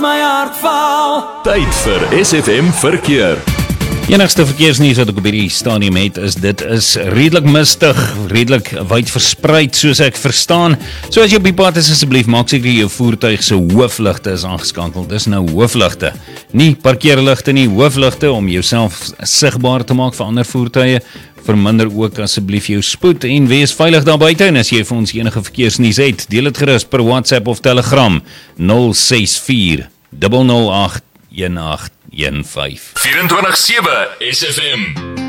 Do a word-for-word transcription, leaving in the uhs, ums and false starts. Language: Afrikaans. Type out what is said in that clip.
My hart val. Tyd vir S F M verkeer. Enigste verkeersnuus wat ek op hierdie stadium het is dit is redelik mistig, redelik wyd verspreid soos ek verstaan. So as jy op die pad is, asseblief maak seker jou voertuig se hoofligte is aangeskakel. Dis nou hoofligte, nie parkeerligte nie, hoofligte om jouself sigbaar te maak vir ander voertuie. Verminder ook asseblief jou spoed en wees veilig daar buite. En as jy vir ons enige verkeersnuus het, deel dit gerus per WhatsApp of Telegram nul ses vier nul nul agt een agt een vyf. vyf twee sewe S F M.